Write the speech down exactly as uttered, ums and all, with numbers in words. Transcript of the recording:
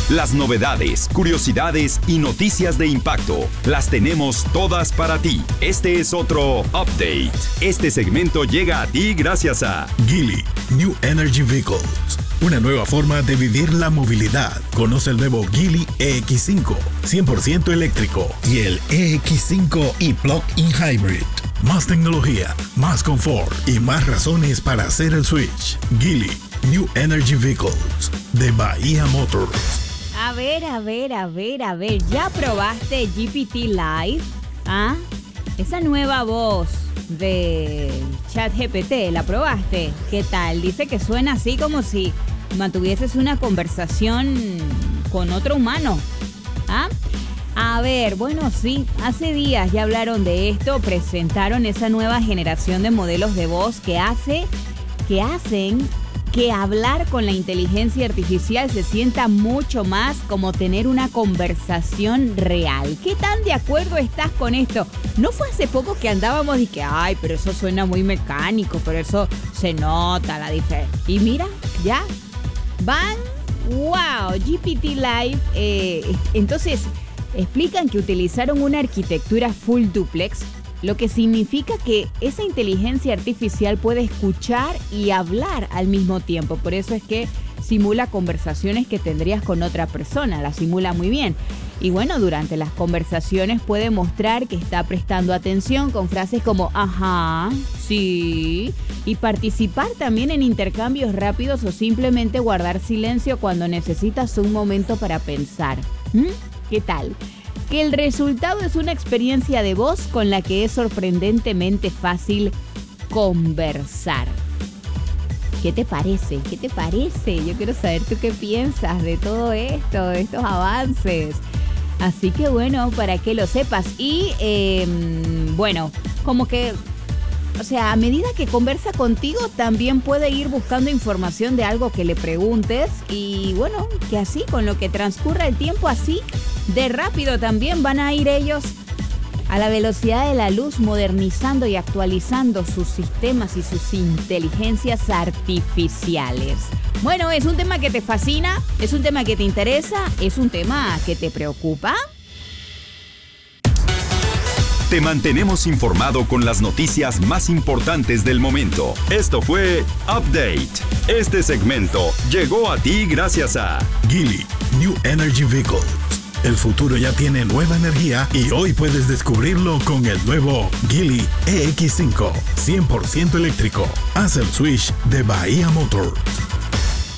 Las novedades, curiosidades y noticias de impacto las tenemos todas para ti. Este es otro Update. Este segmento llega a ti gracias a Geely New Energy Vehicles. Una nueva forma de vivir la movilidad. Conoce el nuevo Geely E X cinco, cien por ciento eléctrico, y el E X cinco y Plug-in Hybrid. Más tecnología, más confort y más razones para hacer el switch. Geely New Energy Vehicles de Bahía Motors. A ver, a ver, a ver, a ver. ¿Ya probaste G P T Live? ¿Ah? Esa nueva voz de ChatGPT, ¿la probaste? ¿Qué tal? Dice que suena así como si mantuvieses una conversación con otro humano. ¿Ah? A ver, bueno, sí, hace días ya hablaron de esto, presentaron esa nueva generación de modelos de voz que hace, que hacen que hablar con la inteligencia artificial se sienta mucho más como tener una conversación real. ¿Qué tan de acuerdo estás con esto? ¿No fue hace poco que andábamos y que, ay, pero eso suena muy mecánico, pero eso se nota la diferencia? Y mira, ya van, wow, G P T Live, eh, entonces explican que utilizaron una arquitectura full duplex, lo que significa que esa inteligencia artificial puede escuchar y hablar al mismo tiempo. Por eso es que simula conversaciones que tendrías con otra persona, la simula muy bien. Y bueno, durante las conversaciones puede mostrar que está prestando atención con frases como ajá, sí, y participar también en intercambios rápidos o simplemente guardar silencio cuando necesitas un momento para pensar. ¿Mm? ¿Qué tal? Que el resultado es una experiencia de voz con la que es sorprendentemente fácil conversar. ¿Qué te parece? ¿Qué te parece? Yo quiero saber tú qué piensas de todo esto, de estos avances. Así que bueno, para que lo sepas. Y eh, bueno, como que, o sea, a medida que conversa contigo, también puede ir buscando información de algo que le preguntes. Y bueno, que así, con lo que transcurra el tiempo, así de rápido también van a ir ellos a la velocidad de la luz, modernizando y actualizando sus sistemas y sus inteligencias artificiales. Bueno, ¿es un tema que te fascina? ¿Es un tema que te interesa? ¿Es un tema que te preocupa? Te mantenemos informado con las noticias más importantes del momento. Esto fue Update. Este segmento llegó a ti gracias a Geely New Energy Vehicles. El futuro ya tiene nueva energía y hoy puedes descubrirlo con el nuevo Geely E X cinco, cien por ciento eléctrico. Haz el switch de Bahía Motors.